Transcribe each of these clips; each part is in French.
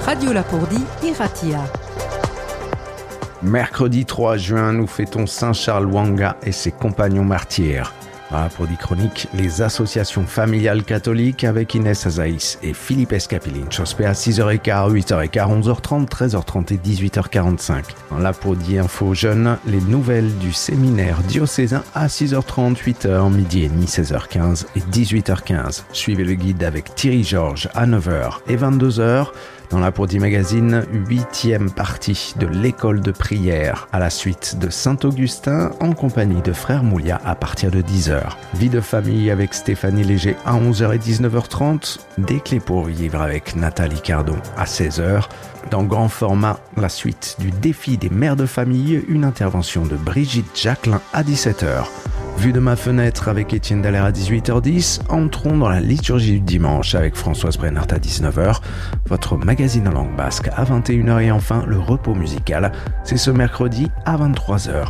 Radio Lapourdie, Iratia. Mercredi 3 juin, nous fêtons Saint Charles Wanga et ses compagnons martyrs. Dans la Lapourdie chronique, les associations familiales catholiques avec Inès Azaïs et Philippe Escapilin. Chospé à 6h15, 8h15, 11h30, 13h30 et 18h45. Dans la Lapourdie Info Jeunes, les nouvelles du séminaire diocésain à 6h30, 8h, midi et demi, 16h15 et 18h15. Suivez le guide avec Thierry Georges à 9h et 22h. Dans la Lapourdie Magazine, 8e partie de l'école de prière à la suite de Saint-Augustin en compagnie de Frère Moulia à partir de 10h. Vie de famille avec Stéphanie Léger à 11h et 19h30. Des clés pour vivre avec Nathalie Cardon à 16h. Dans grand format, la suite du défi des mères de famille, une intervention de Brigitte Jacquelin à 17h. Vue de ma fenêtre avec Étienne Dallaire à 18h10, entrons dans la liturgie du dimanche avec Françoise Brennart à 19h, votre magazine en langue basque à 21h et enfin le repos musical, c'est ce mercredi à 23h.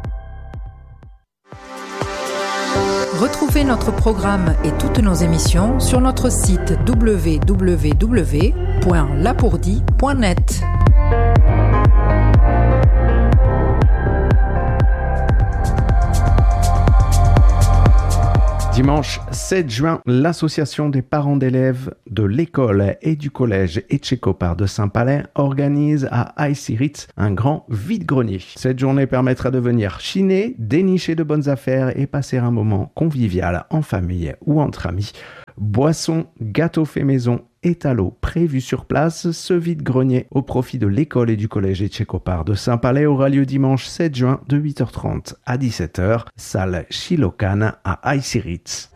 Retrouvez notre programme et toutes nos émissions sur notre site www.lapourdie.net. Dimanche 7 juin, l'association des parents d'élèves de l'école et du collège Etchekopar de Saint-Palais organise à Aïssiritz un grand vide-grenier. Cette journée permettra de venir chiner, dénicher de bonnes affaires et passer un moment convivial en famille ou entre amis. Boissons, gâteaux faits maison, étalons prévus sur place, ce vide-grenier au profit de l'école et du collège Etchekopar de Saint-Palais aura lieu dimanche 7 juin de 8h30 à 17h, salle Chilocan à Aïssiritz.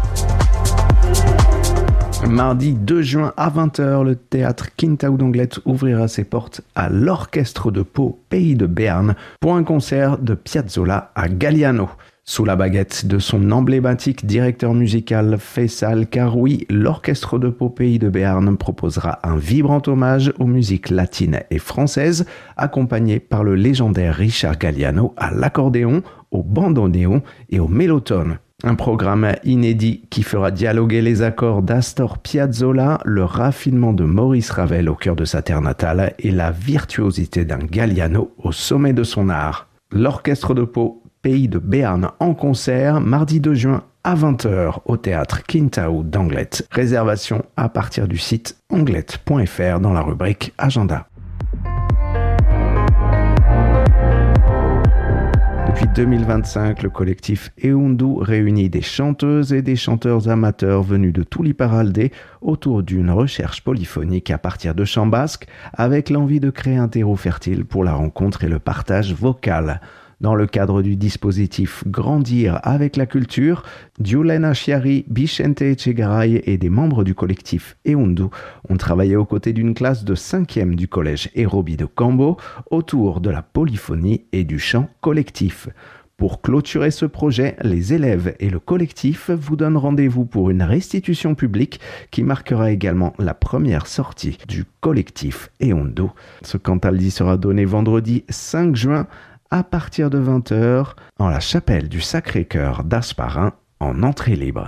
Mardi 2 juin à 20h, le théâtre Quintaou d'Anglet ouvrira ses portes à l'Orchestre de Pau, pays de Béarn, pour un concert de Piazzolla à Galliano. Sous la baguette de son emblématique directeur musical Faisal Karoui, l'Orchestre de Pau Pays de Béarn proposera un vibrant hommage aux musiques latines et françaises, accompagné par le légendaire Richard Galliano à l'accordéon, au bandoneon et au mélotone. Un programme inédit qui fera dialoguer les accords d'Astor Piazzolla, le raffinement de Maurice Ravel au cœur de sa terre natale et la virtuosité d'un Galliano au sommet de son art. L'Orchestre de Pau Pays de Béarn en concert, mardi 2 juin à 20h au théâtre Quintaou d'Anglet. Réservation à partir du site anglet.fr dans la rubrique Agenda. Depuis 2025, le collectif Eundu réunit des chanteuses et des chanteurs amateurs venus de tout l'Iparaldé autour d'une recherche polyphonique à partir de chants basques avec l'envie de créer un terreau fertile pour la rencontre et le partage vocal. Dans le cadre du dispositif Grandir avec la culture, Diulena Chiari, Bichente Echegaray et des membres du collectif Eundu ont travaillé aux côtés d'une classe de 5e du collège Hérobi de Cambo autour de la polyphonie et du chant collectif. Pour clôturer ce projet, les élèves et le collectif vous donnent rendez-vous pour une restitution publique qui marquera également la première sortie du collectif Eundu. Ce cantaldi sera donné vendredi 5 juin à partir de 20h en la chapelle du Sacré-Cœur d'Asparin en entrée libre.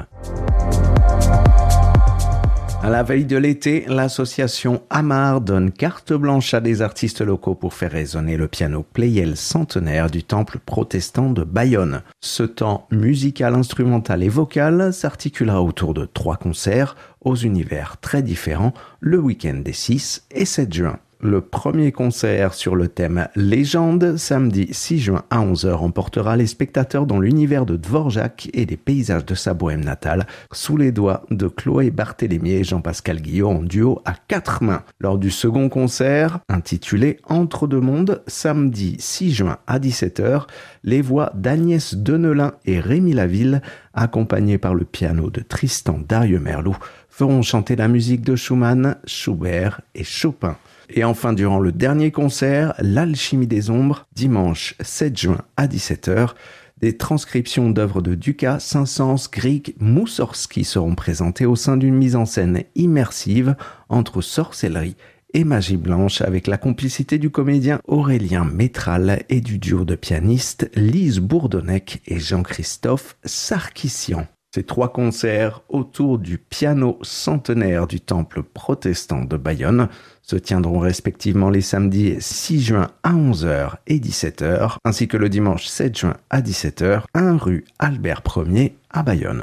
À la veille de l'été, l'association Amar donne carte blanche à des artistes locaux pour faire résonner le piano Pleyel centenaire du temple protestant de Bayonne. Ce temps musical, instrumental et vocal s'articulera autour de 3 concerts aux univers très différents le week-end des 6 et 7 juin. Le premier concert sur le thème Légende, samedi 6 juin à 11h, emportera les spectateurs dans l'univers de Dvorak et des paysages de sa bohème natale, sous les doigts de Chloé Barthélémy et Jean-Pascal Guillot en duo à 4 mains. Lors du second concert, intitulé Entre deux mondes, samedi 6 juin à 17h, les voix d'Agnès Denelin et Rémi Laville, accompagnés par le piano de Tristan Darieux-Merlou, feront chanter la musique de Schumann, Schubert et Chopin. Et enfin, durant le dernier concert, l'Alchimie des ombres, dimanche 7 juin à 17h, des transcriptions d'œuvres de Dukas, Saint-Saëns, Grieg, Moussorgsky seront présentées au sein d'une mise en scène immersive entre sorcellerie et magie blanche avec la complicité du comédien Aurélien Métral et du duo de pianistes Lise Bourdonnec et Jean-Christophe Sarkissian. Ces 3 concerts autour du piano centenaire du temple protestant de Bayonne se tiendront respectivement les samedis 6 juin à 11h et 17h, ainsi que le dimanche 7 juin à 17h, 1 rue Albert Ier à Bayonne.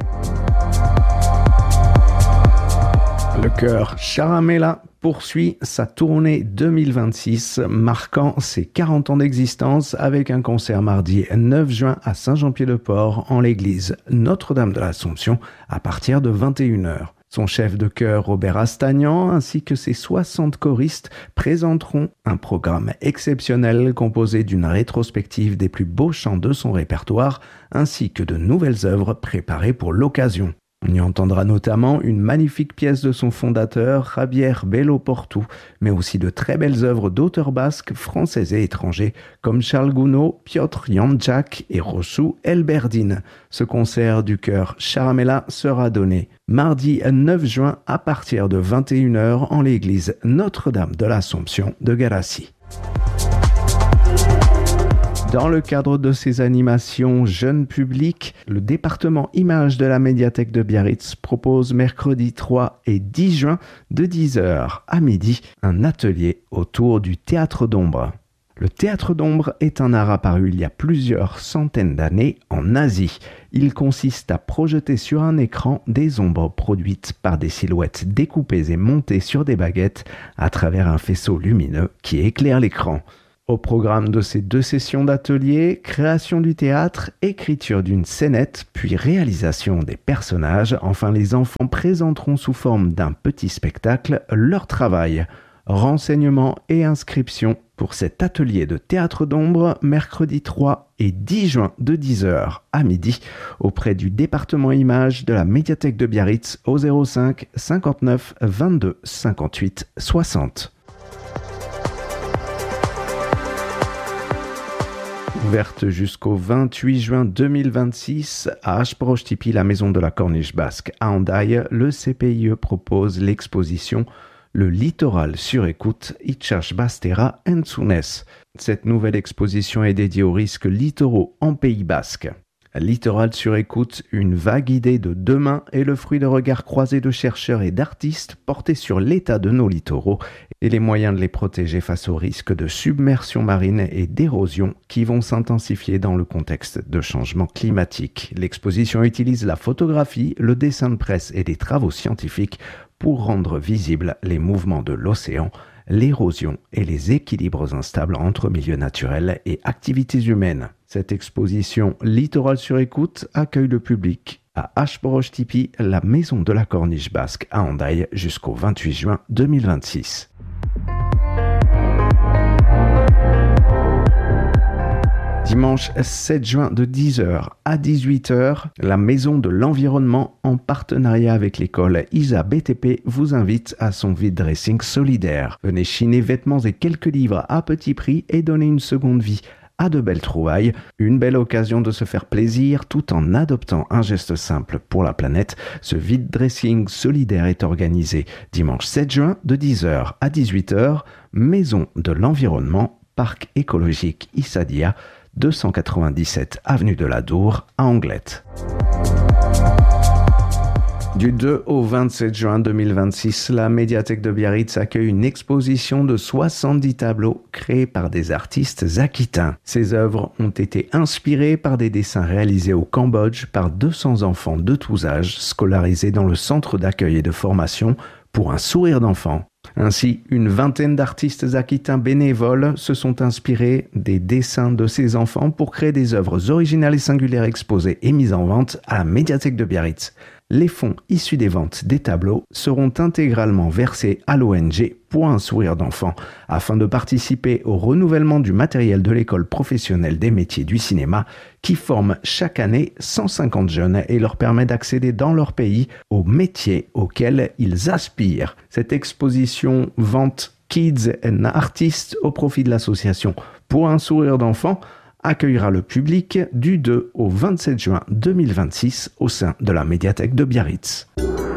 Le chœur Charamela poursuit sa tournée 2026, marquant ses 40 ans d'existence avec un concert mardi 9 juin à Saint-Jean-Pied-de-Port en l'église Notre-Dame de l'Assomption à partir de 21h. Son chef de chœur Robert Astagnan ainsi que ses 60 choristes présenteront un programme exceptionnel composé d'une rétrospective des plus beaux chants de son répertoire ainsi que de nouvelles œuvres préparées pour l'occasion. On y entendra notamment une magnifique pièce de son fondateur, Javier Belo Portu, mais aussi de très belles œuvres d'auteurs basques, français et étrangers, comme Charles Gounod, Piotr Janczak et Rosu Elberdin. Ce concert du chœur Charamela sera donné mardi 9 juin à partir de 21h en l'église Notre-Dame de l'Assomption de Garaci. Dans le cadre de ces animations jeunes publics, le département images de la médiathèque de Biarritz propose mercredi 3 et 10 juin de 10h à midi un atelier autour du théâtre d'ombre. Le théâtre d'ombre est un art apparu il y a plusieurs centaines d'années en Asie. Il consiste à projeter sur un écran des ombres produites par des silhouettes découpées et montées sur des baguettes à travers un faisceau lumineux qui éclaire l'écran. Au programme de ces 2 sessions d'atelier, création du théâtre, écriture d'une scénette, puis réalisation des personnages, enfin les enfants présenteront sous forme d'un petit spectacle leur travail. Renseignements et inscriptions pour cet atelier de théâtre d'ombre mercredi 3 et 10 juin de 10h à midi auprès du département images de la médiathèque de Biarritz au 05 59 22 58 60. Ouverte jusqu'au 28 juin 2026 à Ashprochtipi, la maison de la Corniche basque à Hendaye, le CPIE propose l'exposition Le littoral sur écoute, Itchach Bastera Entzunez. Cette nouvelle exposition est dédiée aux risques littoraux en Pays basque. Littoral sur écoute, une vague idée de demain est le fruit de regards croisés de chercheurs et d'artistes portés sur l'état de nos littoraux et les moyens de les protéger face aux risques de submersion marine et d'érosion qui vont s'intensifier dans le contexte de changement climatique. L'exposition utilise la photographie, le dessin de presse et des travaux scientifiques pour rendre visibles les mouvements de l'océan, l'érosion et les équilibres instables entre milieux naturels et activités humaines. Cette exposition Littoral sur écoute accueille le public à Ashprochtipi, la maison de la Corniche basque à Hendaye jusqu'au 28 juin 2026. Dimanche 7 juin de 10h à 18h, la Maison de l'Environnement, en partenariat avec l'école ISA BTP, vous invite à son vide dressing solidaire. Venez chiner vêtements et quelques livres à petit prix et donner une seconde vie à de belles trouvailles. Une belle occasion de se faire plaisir tout en adoptant un geste simple pour la planète. Ce vide dressing solidaire est organisé dimanche 7 juin de 10h à 18h, Maison de l'Environnement, Parc écologique Issadia, 297 avenue de la Dour à Anglette. Du 2 au 27 juin 2026, la médiathèque de Biarritz accueille une exposition de 70 tableaux créés par des artistes aquitains. Ces œuvres ont été inspirées par des dessins réalisés au Cambodge par 200 enfants de tous âges scolarisés dans le centre d'accueil et de formation pour un sourire d'enfant. Ainsi, une vingtaine d'artistes aquitains bénévoles se sont inspirés des dessins de ces enfants pour créer des œuvres originales et singulières exposées et mises en vente à la médiathèque de Biarritz. Les fonds issus des ventes des tableaux seront intégralement versés à l'ONG pour un sourire d'enfant afin de participer au renouvellement du matériel de l'école professionnelle des métiers du cinéma qui forme chaque année 150 jeunes et leur permet d'accéder dans leur pays aux métiers auxquels ils aspirent. Cette exposition vente Kids and Artists au profit de l'association Pour un sourire d'enfant accueillera le public du 2 au 27 juin 2026 au sein de la médiathèque de Biarritz.